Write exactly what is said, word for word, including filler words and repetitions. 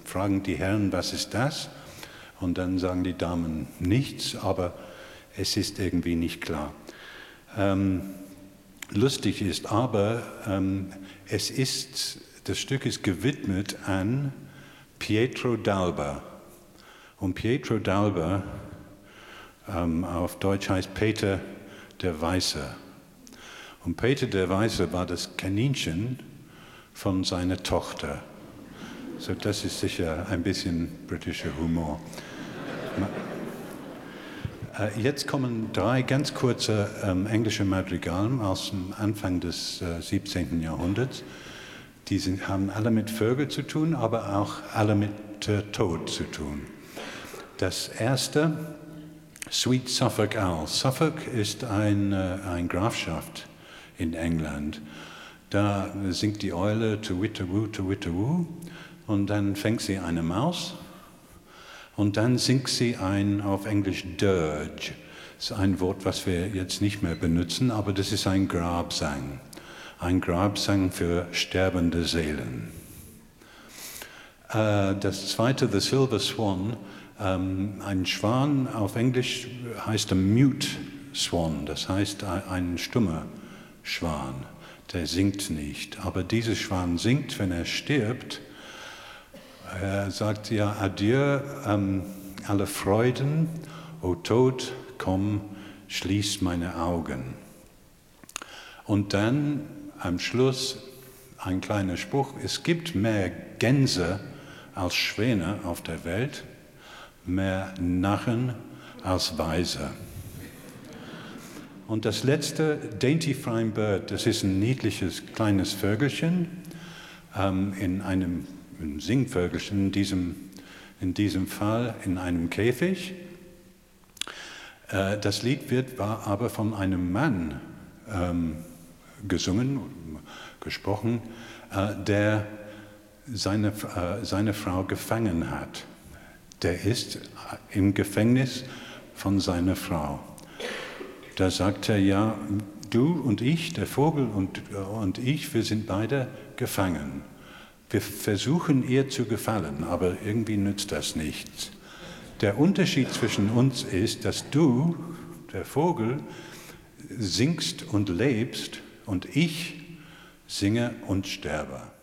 fragen die Herren, was ist das? Und dann sagen die Damen nichts, aber es ist irgendwie nicht klar. Ähm, lustig ist aber, ähm, es ist, das Stück ist gewidmet an Pietro d'Alba. Und Pietro d'Alba, ähm, auf Deutsch heißt Peter der Weiße. Und Peter der Weiße war das Kaninchen von seiner Tochter. So, das ist sicher ein bisschen britischer Humor. Jetzt kommen drei ganz kurze ähm, englische Madrigalen aus dem Anfang des äh, siebzehnten. Jahrhunderts. Die sind, haben alle mit Vögeln zu tun, aber auch alle mit äh, Tod zu tun. Das erste, Sweet Suffolk Owl. Suffolk ist ein, äh, eine Grafschaft in England. Da singt die Eule to witteroo, to witteroo, und dann fängt sie eine Maus. Und dann singt sie ein, auf Englisch, Dirge. Das ist ein Wort, was wir jetzt nicht mehr benutzen, aber das ist ein Grabsang. Ein Grabsang für sterbende Seelen. Äh, das zweite, The Silver Swan. Ähm, ein Schwan auf Englisch heißt ein Mute Swan, das heißt ein stummer Schwan. Der singt nicht. Aber dieser Schwan singt, wenn er stirbt. Er sagt ja, adieu, ähm, alle Freuden, o Tod, komm, schließ meine Augen. Und dann am Schluss ein kleiner Spruch, es gibt mehr Gänse als Schwäne auf der Welt, mehr Narren als Weise. Und das letzte, Dainty Fine Bird, das ist ein niedliches kleines Vögelchen ähm, in einem ein Singvögelchen, in diesem, in diesem Fall in einem Käfig. Äh, das Lied wird war aber von einem Mann ähm, gesungen, gesprochen, äh, der seine, äh, seine Frau gefangen hat. Der ist im Gefängnis von seiner Frau. Da sagt er, ja, du und ich, der Vogel und, und ich, wir sind beide gefangen. Wir versuchen ihr zu gefallen, aber irgendwie nützt das nichts. Der Unterschied zwischen uns ist, dass du, der Vogel, singst und lebst und ich singe und sterbe.